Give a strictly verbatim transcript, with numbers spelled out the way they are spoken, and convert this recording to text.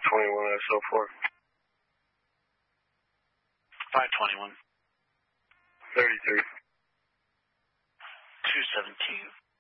twenty-one S O four. five twenty-one. thirty-three. two seventeen.